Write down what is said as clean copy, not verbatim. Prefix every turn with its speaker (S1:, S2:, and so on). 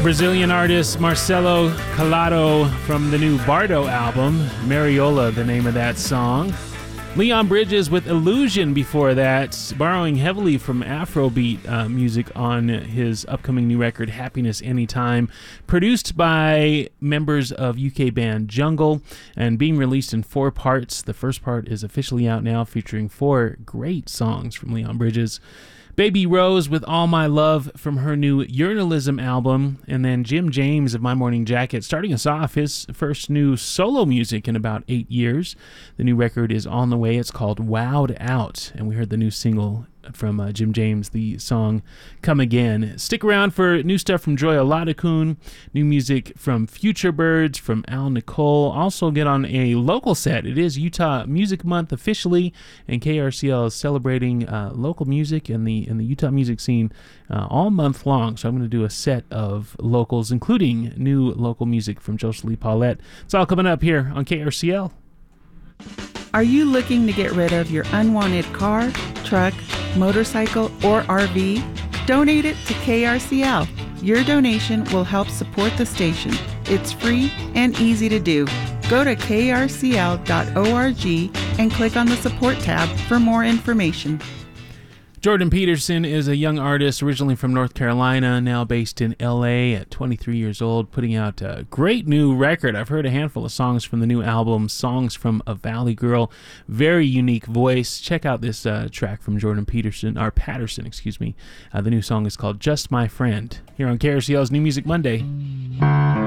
S1: Brazilian artist Marcelo Calado from the new Bardo album, Mariola, the name of that song. Leon Bridges with Illusion before that, borrowing heavily from Afrobeat music on his upcoming new record, Happiness Anytime, produced by members of UK band Jungle and being released in 4 parts. The first part is officially out now, featuring 4 great songs from Leon Bridges. Baby Rose with All My Love from her new Journalism album, and then Jim James of My Morning Jacket starting us off his first new solo music in about 8 years. The new record is on the way. It's called Wowed Out, and we heard the new single from Jim James, the song Come Again. Stick around for new stuff from Joy Oladokun, new music from Future Birds, from Al Nicole. Also get on a local set. It is Utah Music Month officially, and KRCL is celebrating local music in the Utah music scene all month long. So I'm going to do a set of locals, including new local music from Joselie Paulette. It's all coming up here on KRCL.
S2: Are you looking to get rid of your unwanted car, truck, motorcycle, or RV? Donate it to KRCL. Your donation will help support the station. It's free and easy to do. Go to krcl.org and click on the support tab for more information.
S1: Jordan Peterson is a young artist originally from North Carolina, now based in LA at 23 years old, putting out a great new record. I've heard a handful of songs from the new album, Songs from a Valley Girl. Very unique voice. Check out this track from Jordan Patterson. The new song is called Just My Friend, here on KRCL's New Music Monday.